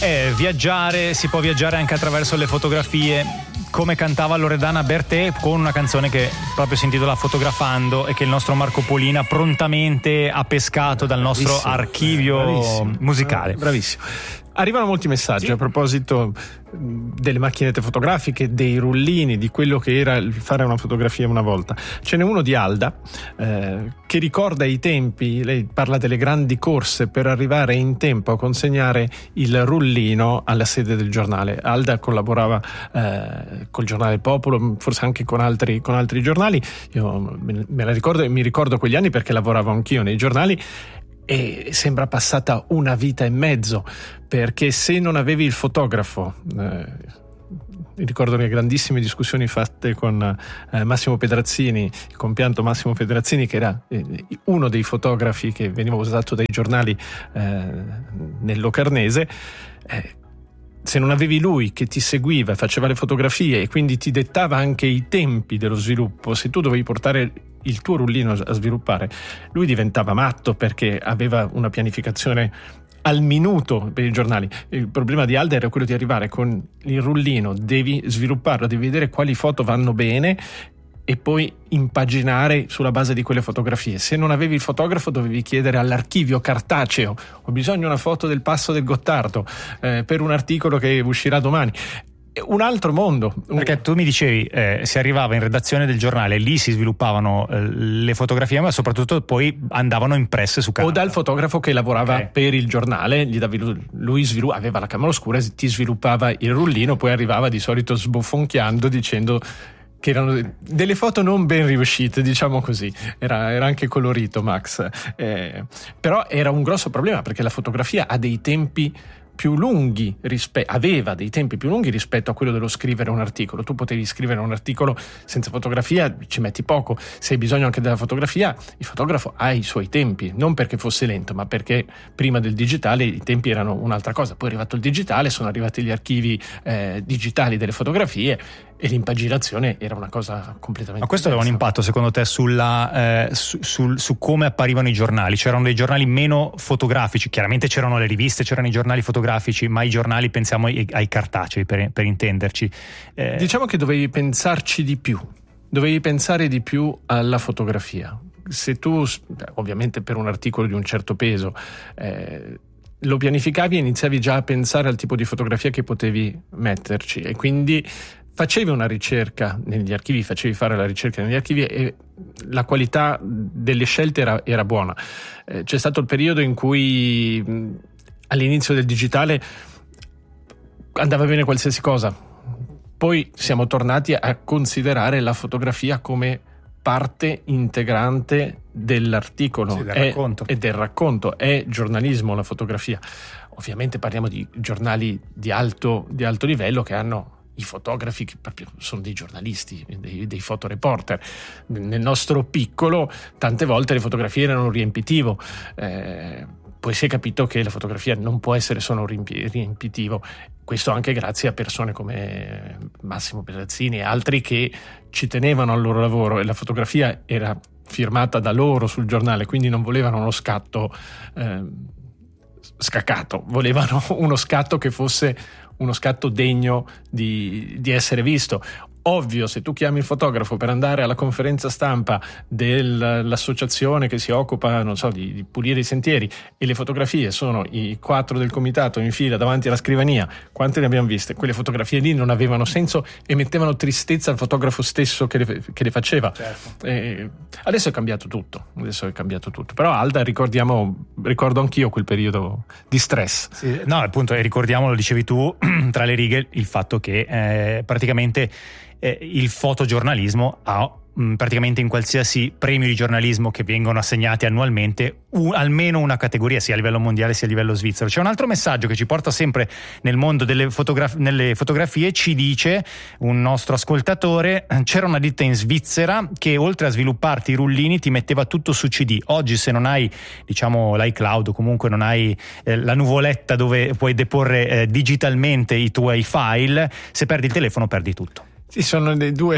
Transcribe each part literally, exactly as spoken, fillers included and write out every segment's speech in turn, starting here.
Eh, viaggiare, si può viaggiare anche attraverso le fotografie, come cantava Loredana Bertè con una canzone che proprio si intitola Fotografando e che il nostro Marco Polina prontamente ha pescato dal nostro Bravissimo, archivio bravissimo, musicale. Bravissimo. Arrivano molti messaggi, sì, a proposito delle macchinette fotografiche, dei rullini, di quello che era il fare una fotografia una volta. Ce n'è uno di Alda eh, che ricorda i tempi, lei parla delle grandi corse per arrivare in tempo a consegnare il rullino alla sede del giornale. Alda collaborava eh, col giornale Popolo, forse anche con altri, con altri giornali. Io me la ricordo e mi ricordo quegli anni perché lavoravo anch'io nei giornali. E sembra passata una vita e mezzo, perché se non avevi il fotografo, eh, mi ricordo le grandissime discussioni fatte con eh, Massimo Pedrazzini, il compianto Massimo Pedrazzini, che era eh, uno dei fotografi che veniva usato dai giornali eh, nel Locarnese. eh, Se non avevi lui che ti seguiva, faceva le fotografie e quindi ti dettava anche i tempi dello sviluppo, se tu dovevi portare il tuo rullino a sviluppare, lui diventava matto perché aveva una pianificazione al minuto per i giornali. Il problema di Alda era quello di arrivare con il rullino, devi svilupparlo, devi vedere quali foto vanno bene e poi impaginare sulla base di quelle fotografie. Se non avevi il fotografo dovevi chiedere all'archivio cartaceo: ho bisogno di una foto del Passo del Gottardo eh, per un articolo che uscirà domani. Un altro mondo, perché tu mi dicevi eh, si arrivava in redazione del giornale, lì si sviluppavano eh, le fotografie, ma soprattutto poi andavano impresse su carta o dal fotografo che lavorava okay. per il giornale, gli davi, lui svilu- aveva la camera oscura, ti sviluppava il rullino, poi arrivava di solito sbofonchiando dicendo che erano delle foto non ben riuscite, diciamo così. Era, era anche colorito Max, eh, però era un grosso problema perché la fotografia ha dei tempi più lunghi rispe- aveva dei tempi più lunghi rispetto a quello dello scrivere un articolo. Tu potevi scrivere un articolo senza fotografia, ci metti poco. Se hai bisogno anche della fotografia, il fotografo ha i suoi tempi, non perché fosse lento, ma perché prima del digitale i tempi erano un'altra cosa. Poi è arrivato il digitale, sono arrivati gli archivi eh, digitali delle fotografie e l'impaginazione era una cosa completamente Ma questo diversa. aveva un impatto secondo te sulla, eh, su, sul, su come apparivano i giornali? C'erano dei giornali meno fotografici, chiaramente c'erano le riviste, c'erano i giornali fotografici, ma i giornali, pensiamo ai, ai cartacei per, per intenderci. Eh... Diciamo che dovevi pensarci di più, dovevi pensare di più alla fotografia. Se tu, ovviamente per un articolo di un certo peso, eh, lo pianificavi e iniziavi già a pensare al tipo di fotografia che potevi metterci e quindi facevi una ricerca negli archivi, facevi fare la ricerca negli archivi e la qualità delle scelte era, era buona. Eh, c'è stato il periodo in cui mh, all'inizio del digitale andava bene qualsiasi cosa, poi siamo tornati a considerare la fotografia come parte integrante dell'articolo sì, del è, racconto. e del racconto. È giornalismo la fotografia. Ovviamente parliamo di giornali di alto, di alto livello che hanno i fotografi che proprio sono dei giornalisti, dei, dei fotoreporter. Nel nostro piccolo tante volte le fotografie erano un riempitivo, eh, poi si è capito che la fotografia non può essere solo un riempi- riempitivo, questo anche grazie a persone come Massimo Pedrazzini e altri che ci tenevano al loro lavoro e la fotografia era firmata da loro sul giornale, quindi non volevano uno scatto eh, scaccato, volevano uno scatto che fosse uno scatto degno di, di essere visto. Ovvio, se tu chiami il fotografo per andare alla conferenza stampa dell'associazione che si occupa, non so, di, di pulire i sentieri e le fotografie sono i quattro del comitato in fila davanti alla scrivania, quante ne abbiamo viste? Quelle fotografie lì non avevano senso e mettevano tristezza al fotografo stesso che le, che le faceva. Certo. E adesso è cambiato tutto, adesso è cambiato tutto. Però Alda, ricordiamo, ricordo anch'io quel periodo di stress. Sì, no, appunto, e ricordiamo, lo dicevi tu, tra le righe, il fatto che eh, praticamente eh, il fotogiornalismo ha mh, praticamente in qualsiasi premio di giornalismo che vengono assegnati annualmente un, almeno una categoria, sia a livello mondiale sia a livello svizzero. C'è un altro messaggio che ci porta sempre nel mondo delle fotografie, nelle fotografie, ci dice un nostro ascoltatore: c'era una ditta in Svizzera che oltre a svilupparti i rullini ti metteva tutto su C D. Oggi se non hai, diciamo, l'iCloud o comunque non hai eh, la nuvoletta dove puoi deporre eh, digitalmente i tuoi file, se perdi il telefono perdi tutto. Sì, sono dei due.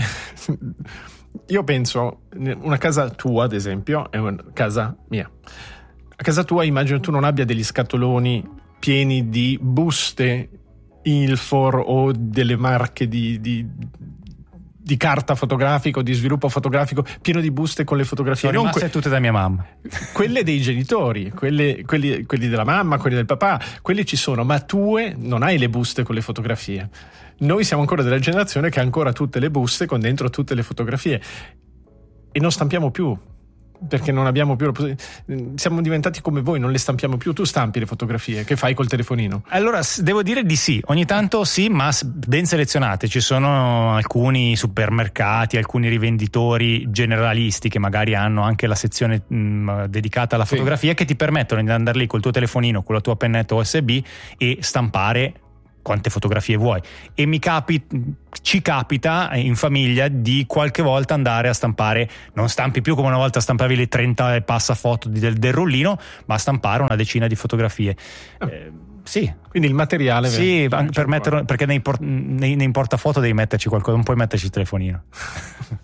Io penso, una casa tua ad esempio è una casa mia. A casa tua immagino tu non abbia degli scatoloni pieni di buste Ilfor o delle marche di, di, di carta fotografica o di sviluppo fotografico, pieno di buste con le fotografie. Sono rimaste que- tutte da mia mamma. Quelle dei genitori, quelle, quelli, quelli della mamma, quelli del papà, quelli ci sono, ma tue non hai le buste con le fotografie. Noi siamo ancora della generazione che ha ancora tutte le buste con dentro tutte le fotografie e non stampiamo più, perché non abbiamo più, siamo diventati come voi, non le stampiamo più. Tu stampi le fotografie, che fai col telefonino? Allora devo dire di sì, ogni tanto sì, ma ben selezionate. Ci sono alcuni supermercati, alcuni rivenditori generalisti che magari hanno anche la sezione mh, dedicata alla fotografia, sì, che ti permettono di andare lì col tuo telefonino, con la tua pennetta U S B e stampare quante fotografie vuoi. E mi capi, ci capita in famiglia di qualche volta andare a stampare, non stampi più come una volta stampavi le trenta e passa foto del, del rullino, ma stampare una decina di fotografie. Oh. Eh, sì. Quindi il materiale, sì, per mettere, perché nei, nei, nei portafoto devi metterci qualcosa, non puoi metterci il telefonino.